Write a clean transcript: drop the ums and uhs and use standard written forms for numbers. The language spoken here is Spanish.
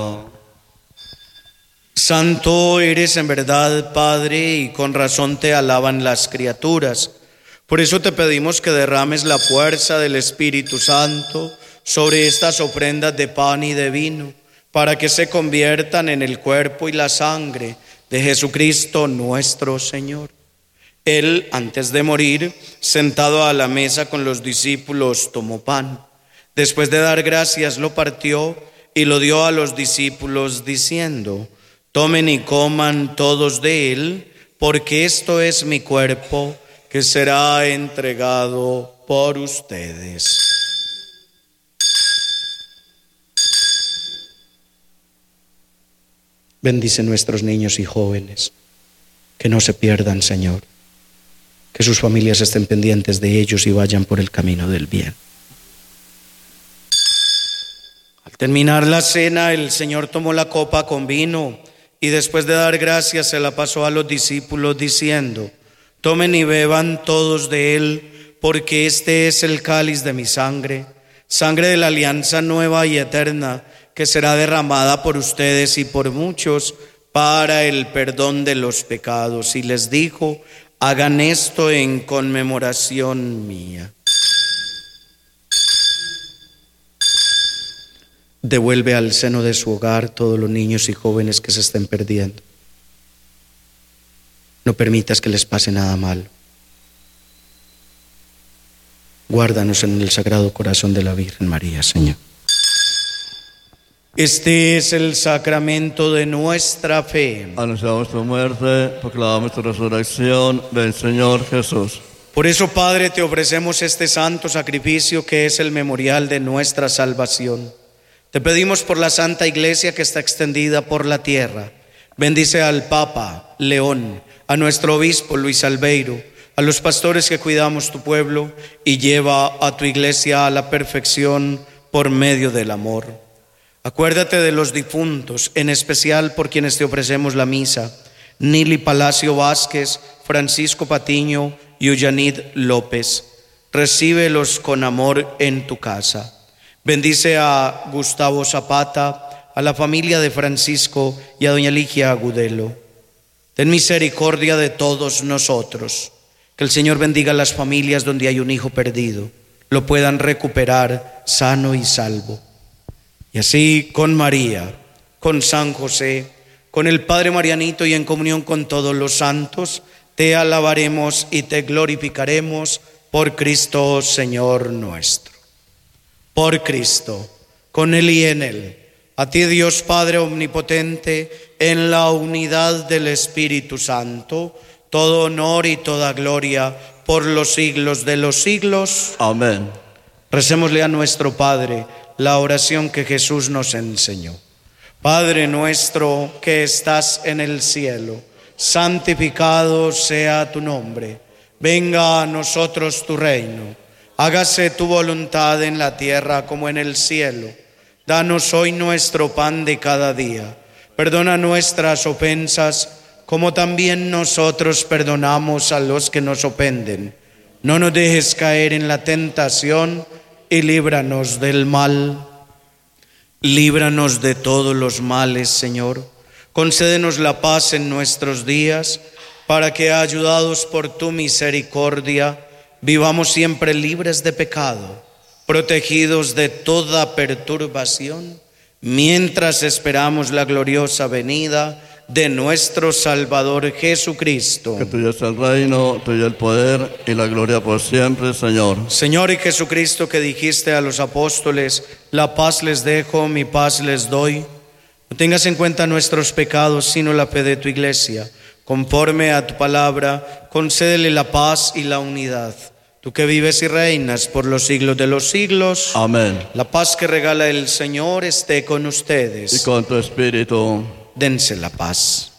Santo eres en verdad, Padre, y con razón te alaban las criaturas. Por eso te pedimos que derrames la fuerza del Espíritu Santo sobre estas ofrendas de pan y de vino, para que se conviertan en el cuerpo y la sangre de Jesucristo nuestro Señor. Él, antes de morir, sentado a la mesa con los discípulos, tomó pan. Después de dar gracias, lo partió y lo dio a los discípulos, diciendo: tomen y coman todos de él, porque esto es mi cuerpo, que será entregado por ustedes. Bendice nuestros niños y jóvenes, que no se pierdan, Señor, que sus familias estén pendientes de ellos y vayan por el camino del bien. Al terminar la cena, el Señor tomó la copa con vino y después de dar gracias se la pasó a los discípulos diciendo: tomen y beban todos de él, porque este es el cáliz de mi sangre, sangre de la alianza nueva y eterna, que será derramada por ustedes y por muchos para el perdón de los pecados. Y les dijo: hagan esto en conmemoración mía. Devuelve al seno de su hogar todos los niños y jóvenes que se estén perdiendo. No permitas que les pase nada malo. Guárdanos en el Sagrado Corazón de la Virgen María, Señor. Este es el sacramento de nuestra fe. Anunciamos tu muerte, proclamamos tu resurrección. Ven, Señor Jesús. Por eso, Padre, te ofrecemos este santo sacrificio que es el memorial de nuestra salvación. Te pedimos por la Santa Iglesia que está extendida por la tierra. Bendice al Papa León, a nuestro obispo Luis Albeiro, a los pastores que cuidamos tu pueblo, y lleva a tu Iglesia a la perfección por medio del amor. Acuérdate de los difuntos, en especial por quienes te ofrecemos la misa: Nili Palacio Vázquez, Francisco Patiño y Ullanid López. Recíbelos con amor en tu casa. Bendice a Gustavo Zapata, a la familia de Francisco y a doña Ligia Agudelo. Ten misericordia de todos nosotros. Que el Señor bendiga las familias donde hay un hijo perdido, lo puedan recuperar sano y salvo. Y así, con María, con San José, con el Padre Marianito y en comunión con todos los santos, te alabaremos y te glorificaremos por Cristo Señor nuestro. Por Cristo, con Él y en Él, a ti Dios Padre omnipotente, en la unidad del Espíritu Santo, todo honor y toda gloria por los siglos de los siglos. Amén. Recémosle a nuestro Padre la oración que Jesús nos enseñó. Padre nuestro que estás en el cielo, santificado sea tu nombre. Venga a nosotros tu reino. Hágase tu voluntad en la tierra como en el cielo. Danos hoy nuestro pan de cada día. Perdona nuestras ofensas, como también nosotros perdonamos a los que nos ofenden. No nos dejes caer en la tentación y líbranos del mal. Líbranos de todos los males, Señor. Concédenos la paz en nuestros días, para que, ayudados por tu misericordia, vivamos siempre libres de pecado, protegidos de toda perturbación, mientras esperamos la gloriosa venida de nuestro Salvador Jesucristo. Que tuyo es el reino, tuyo el poder y la gloria por siempre, Señor. Señor y Jesucristo, que dijiste a los apóstoles: la paz les dejo, mi paz les doy. No tengas en cuenta nuestros pecados, sino la fe de tu Iglesia. Conforme a tu palabra, concédele la paz y la unidad. Tú que vives y reinas por los siglos de los siglos. Amén. La paz que regala el Señor esté con ustedes. Y con tu espíritu. Dense la paz.